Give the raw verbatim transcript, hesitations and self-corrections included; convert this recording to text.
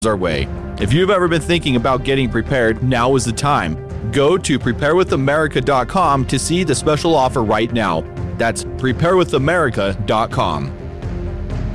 our way. If you've ever been thinking about getting prepared, now is the time. Go to prepare with america dot com to see the special offer right now. That's prepare with america dot com.